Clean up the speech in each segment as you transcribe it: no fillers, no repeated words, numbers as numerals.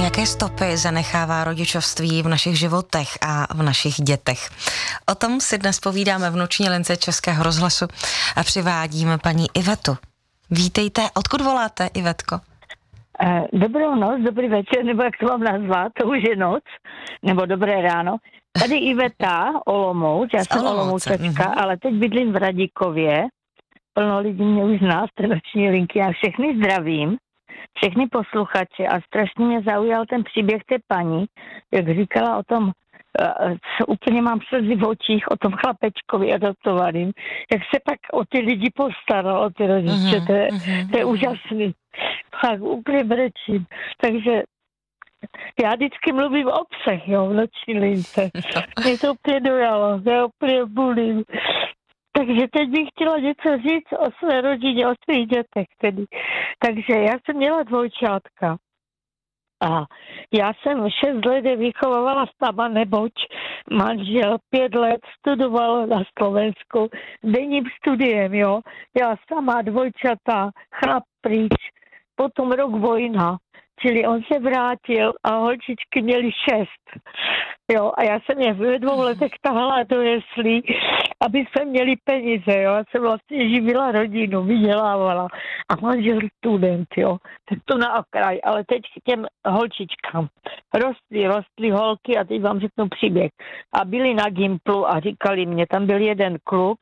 Jaké stopy zanechává rodičovství v našich životech a v našich dětech? O tom si dnes povídáme v noční lince Českého rozhlasu a přivádíme paní Ivetu. Vítejte, odkud voláte, Ivetko? Dobrou noc, dobrý večer, nebo jak to mám nazvat, to už je noc, nebo dobré ráno. Tady Iveta, Olomouc, já jsem Olomoučačka, ale teď bydlím v Radíkově. Plno lidí mě už zná z té noční linky, já všechny zdravím, všechny posluchače a strašně mě zaujal ten příběh té paní, jak říkala o tom, úplně mám slzy v očích o tom chlapečkovi adoptovaným, jak se pak o ty lidi postaral, o ty rodiče, to je úžasný. Fakt úplně brečím. Takže já vždycky mluvím o psech, jo, v noční lince. Mě to úplně dojalo, já úplně bulím. Takže teď bych chtěla něco říct o své rodině, o svých dětech tedy. Takže já jsem měla dvojčátka. A já jsem 6 let je vychovávala sama, neboť manžel 5 let studoval na Slovensku denním studiem, jo. Já sama, dvojčata, chlap pryč, potom rok vojna. Čili on se vrátil a holčičky měly 6. Jo, a já jsem je ve 2 letech tahala do jeslí, aby jsme měli peníze, jo. Já jsem vlastně živila rodinu, vydělávala. A manžel student, jo. Tak to na okraj, ale teď k těm holčičkám. Rostly holky a teď vám řeknu příběh. A byli na Gimplu a říkali mě, tam byl jeden klub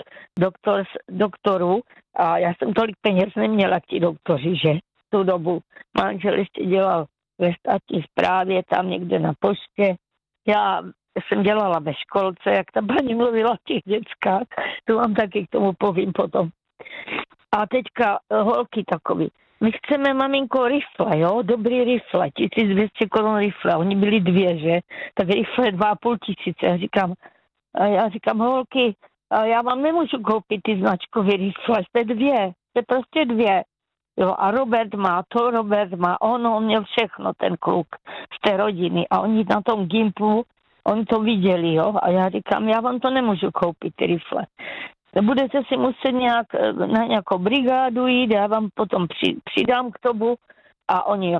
doktorů a já jsem tolik peněz neměla jak ti doktoři, že? Tu dobu manžel ještě dělal ve státní správě, tam někde na poště. Já jsem dělala ve školce, jak ta paní mluvila v těch dětskách, to vám taky k tomu povím potom. A teďka holky takový. My chceme, maminko, rifle, jo, dobrý rifle, 1200 korun rifle, oni byli 2, že? Tak rifle 2500, já říkám, holky, já vám nemůžu koupit ty značkové rifle, jste 2, jste prostě 2. Jo, a Robert má, on měl všechno, ten kluk z té rodiny. A oni na tom Gimplu, oni to viděli, jo. A já říkám, já vám to nemůžu koupit, ty rifle. Budete si muset na nějakou brigádu jít, já vám potom přidám k tomu. A oni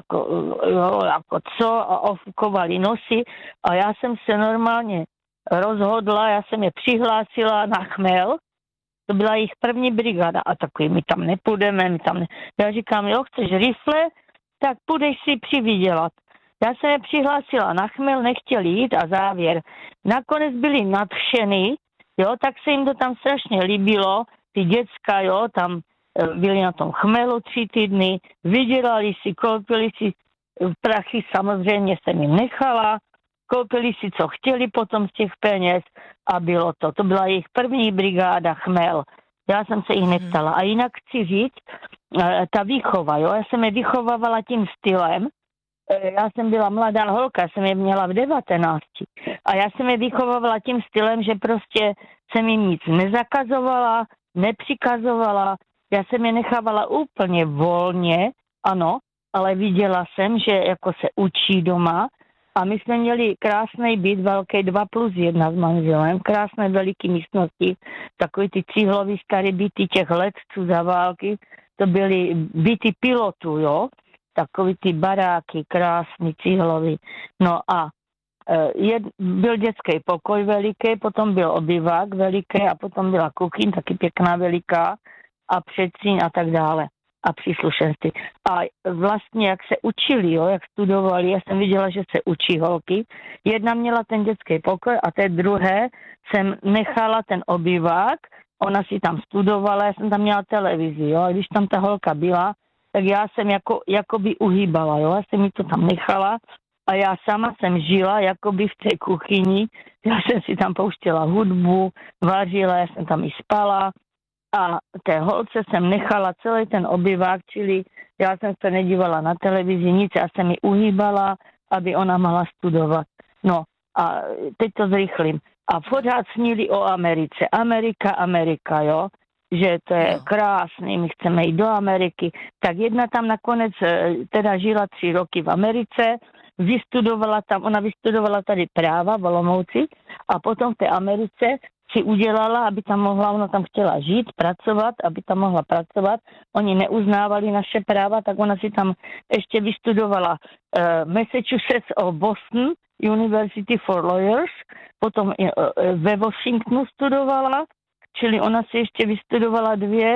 jako co, a ofukovali nosy. A já jsem se normálně rozhodla, já jsem je přihlásila na chmel. To byla jejich první brigáda a takový, my tam nepůjdeme, Já říkám, jo, chceš rifle, tak půjdeš si přivydělat. Já jsem je přihlásila na chmel, nechtěli jít a závěr. Nakonec byli nadšený, jo, tak se jim to tam strašně líbilo, ty děcka, jo, tam byli na tom chmelu 3 týdny, vydělali si, koupili si prachy, samozřejmě jsem jim nechala, koupili si, co chtěli potom z těch peněz a bylo to. To byla jejich první brigáda chmel. Já jsem se jich neptala. A jinak chci říct, ta výchova, jo, já jsem je vychovávala tím stylem. Já jsem byla mladá holka, jsem je měla v 19. A já jsem je vychovávala tím stylem, že prostě jsem jim nic nezakazovala, nepřikazovala. Já jsem je nechávala úplně volně, ano, ale viděla jsem, že jako se učí doma. A my jsme měli krásný byt, velký 2+1 s manželem, krásné veliký místnosti, takový ty cihlový starý byty těch letců za války, to byly byty pilotů, jo, takový ty baráky, krásný cihlový. No a byl dětský pokoj veliký, potom byl obyvák veliký a potom byla kuchyň, taky pěkná veliká a předsíň a tak dále. A příslušenství. A vlastně, jak se učili, jo, jak studovali, já jsem viděla, že se učí holky. Jedna měla ten dětský pokoj a té druhé jsem nechala ten obyvák, ona si tam studovala, já jsem tam měla televizi, jo, a když tam ta holka byla, tak já jsem jakoby uhýbala, jo, já jsem mi to tam nechala a já sama jsem žila jakoby v té kuchyni, já jsem si tam pouštěla hudbu, vařila, já jsem tam i spala, a té holce jsem nechala celý ten obyvák, čili já jsem se nedívala na televizi, nic, já jsem ji uhýbala, aby ona mohla studovat. No a teď to zrychlím. A pořád snili o Americe. Amerika, jo, že to je krásný, my chceme jít do Ameriky. Tak jedna tam nakonec teda žila 3 roky v Americe, ona vystudovala tady práva v Olomouci a potom v té Americe si udělala, aby tam mohla, ona tam chtěla žít, pracovat, aby tam mohla pracovat. Oni neuznávali naše práva, tak ona si tam ještě vystudovala Massachusetts of Boston University for Lawyers, potom ve Washingtonu studovala, čili ona si ještě vystudovala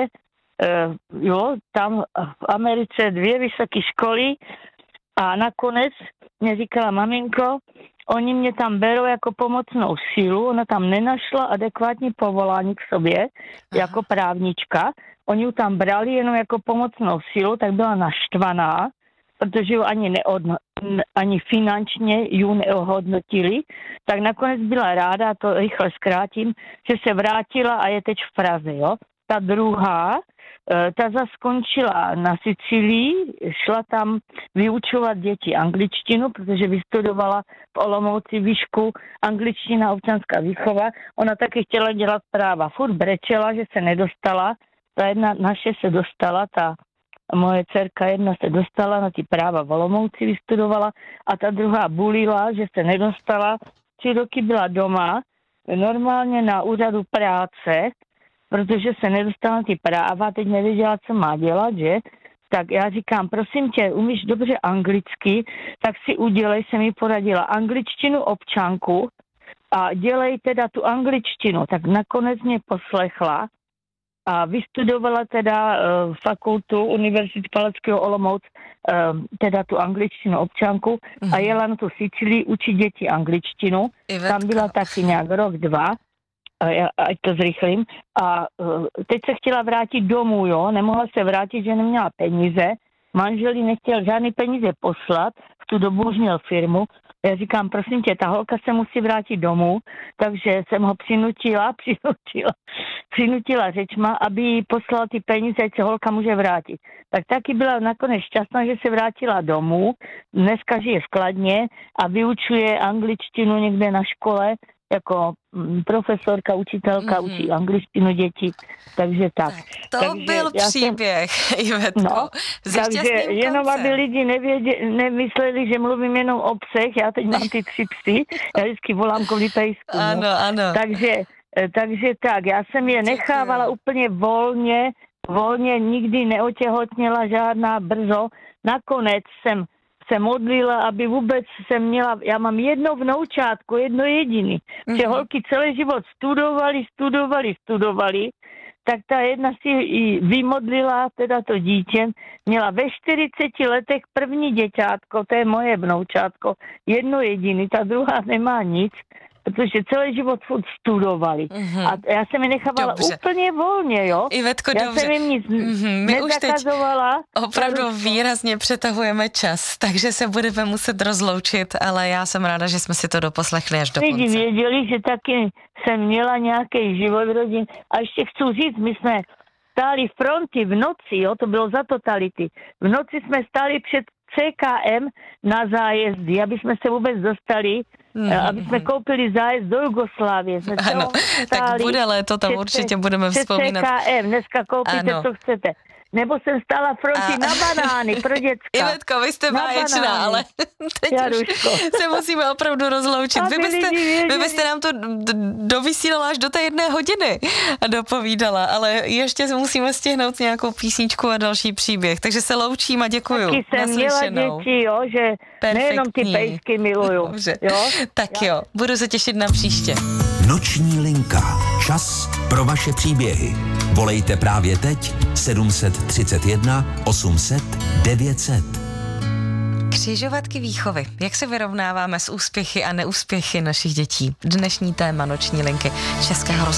tam v Americe 2 vysoké školy a nakonec mě říkala, maminko, oni mě tam berou jako pomocnou sílu, ona tam nenašla adekvátní povolání k sobě jako právnička, oni ji tam brali jenom jako pomocnou sílu, tak byla naštvaná, protože ju ani finančně ju neohodnotili, tak nakonec byla ráda, a to rychle zkrátím, že se vrátila a je teď v Praze, jo. Ta druhá, ta skončila na Sicílii, šla tam vyučovat děti angličtinu, protože vystudovala v Olomouci výšku angličtina a občanská výchova. Ona taky chtěla dělat práva. Furt brečela, že se nedostala. Ta jedna naše se dostala, ta moje dcerka jedna se dostala na ty práva v Olomouci, vystudovala a ta druhá bulila, že se nedostala. 3 roky byla doma, normálně na úřadu práce, protože se nedostala na ty práva, teď nevěděla, co má dělat, že? Tak já říkám, prosím tě, umíš dobře anglicky, tak si udělej, se mi poradila, angličtinu občanku a dělej teda tu angličtinu. Tak nakonec mě poslechla a vystudovala teda fakultu Univerzity Palackého Olomouc, teda tu angličtinu občanku a jela na tu Sicílii učit děti angličtinu. Tam byla taky nějak rok, 2. Ať to zrychlím. A teď se chtěla vrátit domů, jo, nemohla se vrátit, že neměla peníze. Manžel jí nechtěl žádný peníze poslat, v tu dobu už měl firmu. Já říkám, prosím tě, ta holka se musí vrátit domů, takže jsem ho přinutila řečma, aby jí poslala ty peníze, ať se holka může vrátit. Tak taky byla nakonec šťastná, že se vrátila domů, dneska žije v Kladně a vyučuje angličtinu někde na škole, jako profesorka, učitelka, učí angličtinu dětí, takže tak. To byl příběh, Ivetko. No, takže jenom, aby lidi nemysleli, že mluvím jenom o psech, já teď mám ty 3 psy, já vždycky volám kvůli pejsku. Ano. Takže tak, já jsem je nechávala úplně volně, nikdy neotěhotněla žádná brzo. Nakonec jsem se modlila, aby vůbec jsem měla, já mám jedno vnoučátko, jedno jediný. Že holky celý život studovali, tak ta jedna si i vymodlila, teda to dítě, měla ve 40 letech první děťátko, to je moje vnoučátko, jedno jediný, ta druhá nemá nic, protože celý život furt studovali. A já jsem je nechávala úplně volně, jo. Ivetko, já dobře. jsem jim nic nezakazovala. Opravdu výrazně přetahujeme čas, takže se budeme muset rozloučit, ale já jsem ráda, že jsme si to doposlechli až do konce. Lidi věděli, že taky jsem měla nějaký život v rodině. A ještě chci říct, my jsme stáli fronty v noci, jo, to bylo za totality. V noci jsme stáli před CKM na zájezdy, aby jsme se vůbec dostali, aby jsme koupili zájezd do Jugoslávie. Ano, tak bude léto, tam určitě budeme vzpomínat. CKM, dneska koupíte, co chcete. Nebo jsem stála fronty na banány pro děcka. Ivetko, vy jste báječná, ale teď se musíme opravdu rozloučit. Vy byste nám to dovysílala až do té 1 hodiny a dopovídala, ale ještě musíme stihnout nějakou písničku a další příběh. Takže se loučím a děkuju. Taky jsem měla děti, jo, že nejenom ty pejsky miluju. Dobře. Jo? Tak jo, budu se těšit na příště. Noční linka. Čas pro vaše příběhy. Volejte právě teď 731 800 900. Křižovatky výchovy. Jak se vyrovnáváme s úspěchy a neúspěchy našich dětí? Dnešní téma Noční linky Českého rozhlasu.